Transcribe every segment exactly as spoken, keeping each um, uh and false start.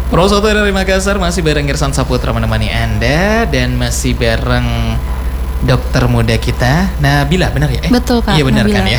Pro Soto dari Makassar masih bareng Gerson Saputra menemani Anda dan masih bareng dokter muda kita Nabila, benar ya? Eh, Betul Kak. Iya benar Nabila.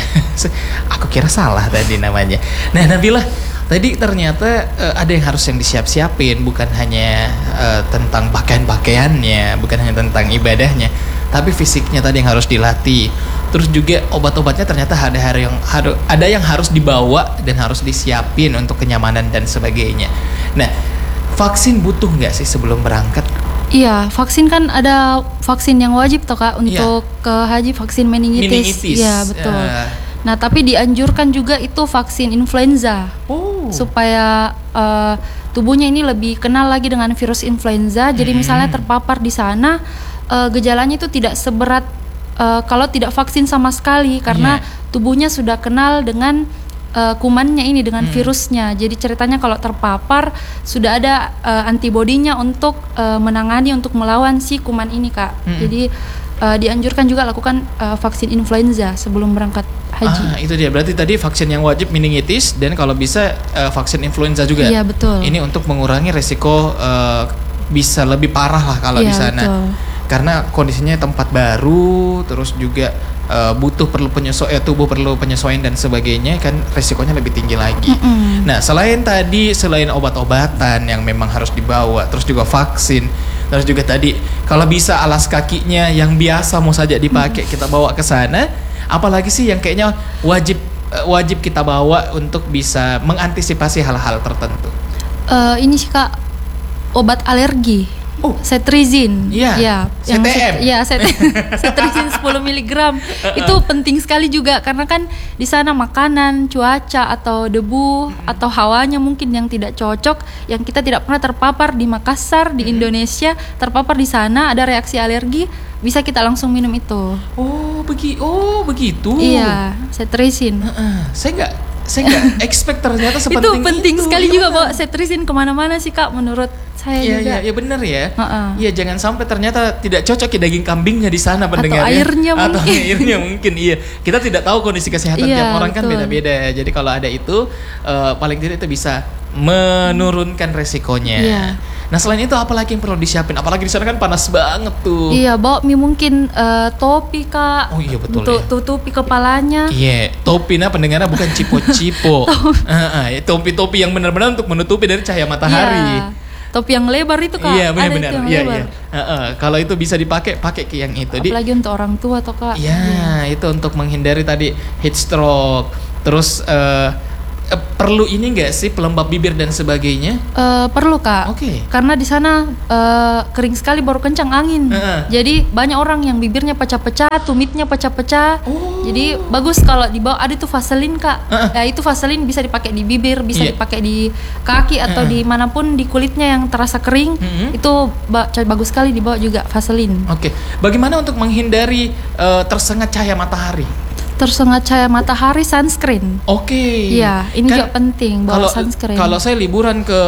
kan ya. Aku kira salah tadi namanya. Nah Nabila, tadi ternyata uh, ada yang harus yang disiap-siapin, bukan hanya uh, tentang pakaian-pakaiannya, bukan hanya tentang ibadahnya, tapi fisiknya tadi yang harus dilatih. Terus juga obat-obatnya ternyata ada yang harus ada yang harus dibawa dan harus disiapin untuk kenyamanan dan sebagainya. Nah, vaksin butuh nggak sih sebelum berangkat? Iya, vaksin kan ada vaksin yang wajib toh Kak untuk iya. ke haji, vaksin meningitis. Iya, betul. Uh. Nah, tapi dianjurkan juga itu vaksin influenza. Oh. Supaya uh, tubuhnya ini lebih kenal lagi dengan virus influenza. Jadi hmm. misalnya terpapar di sana, uh, gejalanya itu tidak seberat Uh, kalau tidak vaksin sama sekali, karena yeah. tubuhnya sudah kenal dengan uh, kumannya ini, dengan hmm. virusnya. Jadi ceritanya kalau terpapar sudah ada uh, antibodinya untuk uh, menangani, untuk melawan si kuman ini Kak. Hmm. Jadi uh, dianjurkan juga lakukan uh, vaksin influenza sebelum berangkat haji. Ah, itu dia. Berarti tadi vaksin yang wajib meningitis dan kalau bisa uh, vaksin influenza juga. Iya, betul. Ini untuk mengurangi resiko uh, bisa lebih parah lah kalau ya, di sana. Betul. Karena kondisinya tempat baru, terus juga uh, butuh perlu penyesuaian, eh, tubuh perlu penyesuaian dan sebagainya, kan resikonya lebih tinggi lagi. Mm-hmm. Nah, selain tadi, selain obat-obatan yang memang harus dibawa, terus juga vaksin, terus juga tadi kalau bisa alas kakinya yang biasa mau saja dipakai mm. kita bawa ke sana, apalagi sih yang kayaknya wajib uh, wajib kita bawa untuk bisa mengantisipasi hal-hal tertentu? Uh, ini sih Kak, obat alergi. Oh, cetirizine. Iya. Ya, C T M. Iya, cetirizine sepuluh miligram. Itu penting sekali juga karena kan di sana makanan, cuaca atau debu hmm. atau hawanya mungkin yang tidak cocok, yang kita tidak pernah terpapar di Makassar, di hmm. Indonesia, terpapar di sana ada reaksi alergi, bisa kita langsung minum itu. Oh, begi Oh, begitu. Iya, cetirizine. Uh-uh. Saya enggak saya nggak expect ternyata sepenting itu. Itu penting itu. sekali ya, juga bawa cetirizine kemana-mana sih Kak, menurut saya ya, juga. Iya, iya benar ya. Uh-uh. Iya, jangan sampai ternyata tidak cocok ya daging kambingnya di sana pendengarnya. Atau airnya Atau mungkin. airnya mungkin, iya. Kita tidak tahu kondisi kesehatan iya, tiap orang betul. kan beda-beda. Jadi kalau ada itu, uh, paling tidak itu bisa menurunkan resikonya. Iya. Nah selain itu apalagi yang perlu disiapin? Apalagi di sana kan panas banget tuh. Iya, bawa mie mungkin uh, topi Kak. Oh iya betul untuk ya. tutupi kepalanya. Iya, topi nah pendengarnya bukan cipo-cipo. uh, uh, topi-topi yang benar-benar untuk menutupi dari cahaya matahari. Iya. Topi yang lebar itu Kak. Iya benar-benar. Iya iya. Uh, uh, kalau itu bisa dipakai, pakai ke yang itu. Apalagi Di, untuk orang tua toh Kak. Iya, iya, itu untuk menghindari tadi heat stroke. Terus uh, Uh, perlu ini nggak sih pelembab bibir dan sebagainya? Uh, perlu Kak. Oke. Okay. Karena di sana uh, kering sekali, baru kencang angin. Uh-uh. Jadi banyak orang yang bibirnya pecah-pecah, tumitnya pecah-pecah. Oh. Jadi bagus kalau dibawa ada tuh Vaseline Kak. Uh-uh. Ya itu Vaseline bisa dipakai di bibir, bisa yeah. dipakai di kaki atau uh-uh. di manapun di kulitnya yang terasa kering. Uh-huh. Itu ba- bagus sekali dibawa juga Vaseline. Oke. Okay. Bagaimana untuk menghindari uh, tersengat cahaya matahari? Tersengat cahaya matahari, sunscreen. Oke. Okay. Iya, ini kan juga penting bawa sunscreen. Kalau saya liburan ke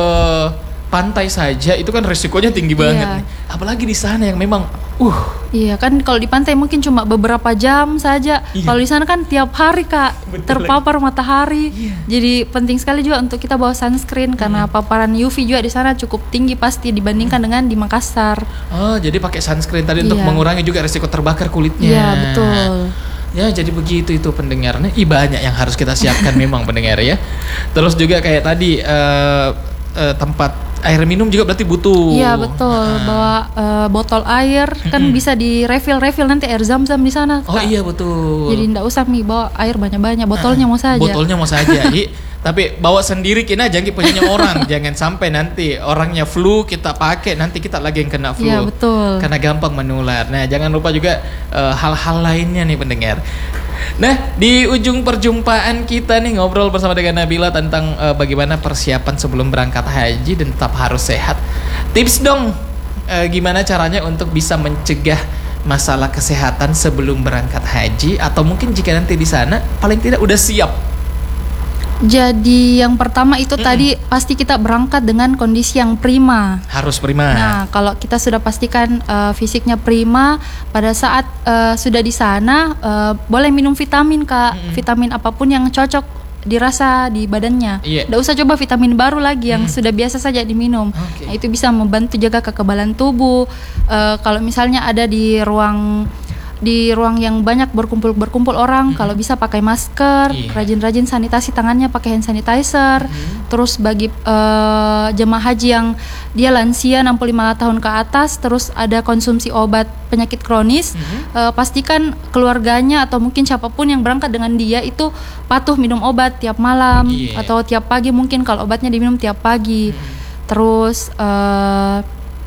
pantai saja itu kan resikonya tinggi banget iya. nih. Apalagi di sana yang memang uh. Iya, kan kalau di pantai mungkin cuma beberapa jam saja. Iya. Kalau di sana kan tiap hari Kak. Betul terpapar lagi. Matahari. Iya. Jadi penting sekali juga untuk kita bawa sunscreen hmm. karena paparan U V juga di sana cukup tinggi pasti dibandingkan hmm. dengan di Makassar. Oh, jadi pakai sunscreen tadi iya. untuk mengurangi juga resiko terbakar kulitnya. Iya, betul. Ya jadi begitu itu pendengarnya. Ih banyak yang harus kita siapkan memang pendengar ya. Terus juga kayak tadi uh, uh, tempat air minum juga berarti butuh. Iya betul. Nah. Bawa uh, botol air kan mm-hmm. bisa di refill refill nanti air zam-zam di sana. Oh Kak. Iya betul. Jadi ndak usah nih bawa air banyak-banyak. Botolnya uh, mau saja. Botolnya mau saja. I, tapi bawa sendiri kina jangan punyanya orang. Jangan sampai nanti orangnya flu kita pakai nanti kita lagi yang kena flu. Iya betul. Karena gampang menular. Nah jangan lupa juga uh, hal-hal lainnya nih pendengar. Nah di ujung perjumpaan kita nih ngobrol bersama dengan Nabila tentang uh, bagaimana persiapan sebelum berangkat haji dan tetap harus sehat. Tips dong uh, gimana caranya untuk bisa mencegah masalah kesehatan sebelum berangkat haji atau mungkin jika nanti di sana paling tidak udah siap. Jadi yang pertama itu mm-mm. tadi pasti kita berangkat dengan kondisi yang prima. Harus prima. Nah, kalau kita sudah pastikan uh, fisiknya prima, pada saat uh, sudah di sana uh, boleh minum vitamin Kak. Mm-mm. Vitamin apapun yang cocok dirasa di badannya. Iya. Nggak usah coba vitamin baru lagi yang hmm. sudah biasa saja diminum. Okay. Nah, itu bisa membantu jaga kekebalan tubuh. Uh, kalau misalnya ada di ruang di ruang yang banyak berkumpul-berkumpul orang, mm-hmm. kalau bisa pakai masker, yeah. rajin-rajin sanitasi tangannya pakai hand sanitizer. Mm-hmm. Terus bagi uh, jemaah haji yang dia lansia enam puluh lima tahun ke atas, terus ada konsumsi obat penyakit kronis, mm-hmm. uh, pastikan keluarganya atau mungkin siapapun yang berangkat dengan dia itu patuh minum obat tiap malam yeah. atau tiap pagi, mungkin kalau obatnya diminum tiap pagi. Mm-hmm. Terus uh,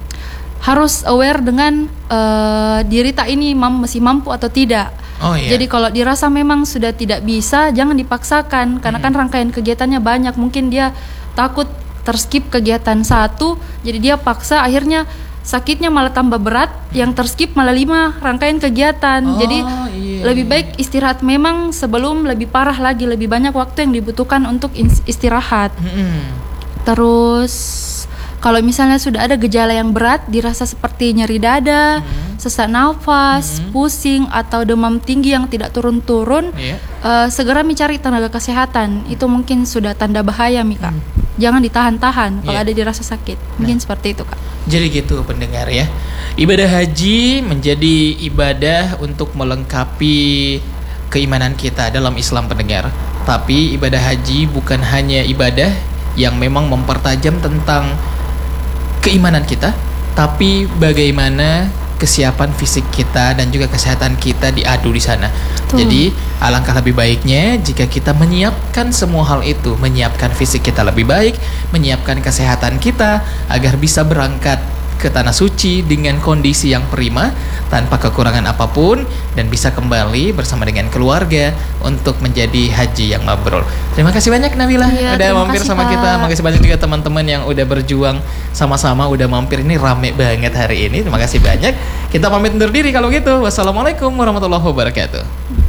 harus aware dengan uh, diri tak ini mam, masih mampu atau tidak. Oh, iya. Jadi kalau dirasa memang sudah tidak bisa, jangan dipaksakan karena hmm. kan rangkaian kegiatannya banyak. Mungkin dia takut terskip kegiatan satu, jadi dia paksa, akhirnya sakitnya malah tambah berat, yang terskip malah lima rangkaian kegiatan. Oh, jadi iya, lebih baik istirahat memang sebelum lebih parah lagi, lebih banyak waktu yang dibutuhkan untuk istirahat. Hmm. Terus kalau misalnya sudah ada gejala yang berat, dirasa seperti nyeri dada, hmm. sesak nafas, hmm. pusing, atau demam tinggi yang tidak turun-turun, yeah. uh, segera mencari tenaga kesehatan. Itu mungkin sudah tanda bahaya, Mika. Hmm. Jangan ditahan-tahan kalau yeah. ada dirasa sakit. Mungkin nah. seperti itu, Kak. Jadi gitu pendengar ya. Ibadah haji menjadi ibadah untuk melengkapi keimanan kita dalam Islam, pendengar. Tapi ibadah haji bukan hanya ibadah yang memang mempertajam tentang keimanan kita, tapi bagaimana kesiapan fisik kita dan juga kesehatan kita diadu di sana. Tuh. Jadi alangkah lebih baiknya jika kita menyiapkan semua hal itu, menyiapkan fisik kita lebih baik, menyiapkan kesehatan kita agar bisa berangkat ke tanah suci dengan kondisi yang prima, tanpa kekurangan apapun, dan bisa kembali bersama dengan keluarga untuk menjadi haji yang mabrur. Terima kasih banyak Nabila ya, udah mampir kasih, sama Pak. Kita. Makasih banyak juga teman-teman yang udah berjuang sama-sama, udah mampir. Ini rame banget hari ini. Terima kasih banyak. Kita pamit undur diri kalau gitu. Wassalamualaikum warahmatullahi wabarakatuh.